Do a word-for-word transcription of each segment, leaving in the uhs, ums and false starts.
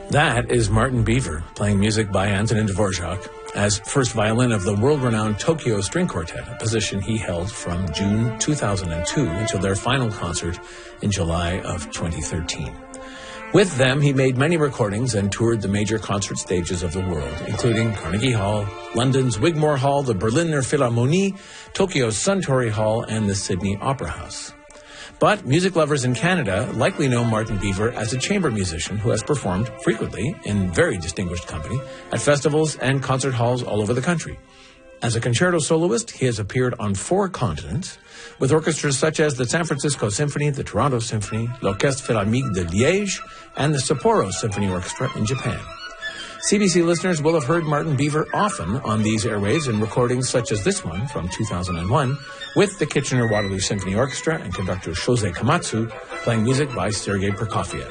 That is Martin Beaver, playing music by Antonin Dvorak as first violin of the world-renowned Tokyo String Quartet, a position he held from June two thousand two until their final concert in July of twenty thirteen. With them, he made many recordings and toured the major concert stages of the world, including Carnegie Hall, London's Wigmore Hall, the Berliner Philharmonie, Tokyo's Suntory Hall, and the Sydney Opera House. But music lovers in Canada likely know Martin Beaver as a chamber musician who has performed frequently in very distinguished company at festivals and concert halls all over the country. As a concerto soloist, he has appeared on four continents with orchestras such as the San Francisco Symphony, the Toronto Symphony, l'Orchestre Philharmonique de Liège, and the Sapporo Symphony Orchestra in Japan. C B C listeners will have heard Martin Beaver often on these airwaves in recordings such as this one from two thousand one with the Kitchener-Waterloo Symphony Orchestra and conductor Shosei Komatsu playing music by Sergei Prokofiev.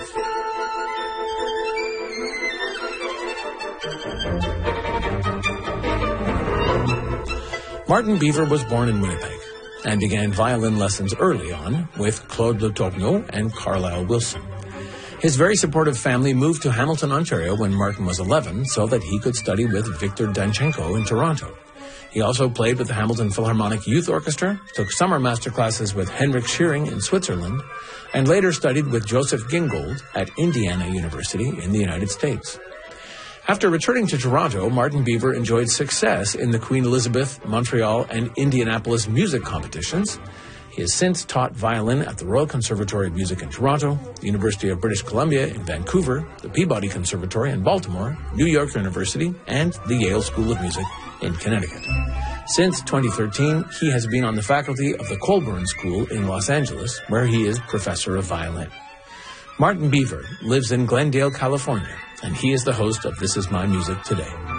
Martin Beaver was born in Winnipeg and began violin lessons early on with Claude Le Tourneau and Carlisle Wilson. His very supportive family moved to Hamilton, Ontario when Martin was eleven so that he could study with Victor Danchenko in Toronto. He also played with the Hamilton Philharmonic Youth Orchestra, took summer master classes with Henrik Schering in Switzerland, and later studied with Joseph Gingold at Indiana University in the United States. After returning to Toronto, Martin Beaver enjoyed success in the Queen Elizabeth, Montreal, and Indianapolis music competitions. He has since taught violin at the Royal Conservatory of Music in Toronto, the University of British Columbia in Vancouver, the Peabody Conservatory in Baltimore, New York University, and the Yale School of Music in Connecticut. Since twenty thirteen, he has been on the faculty of the Colburn School in Los Angeles, where he is professor of violin. Martin Beaver lives in Glendale, California, and he is the host of This Is My Music Today.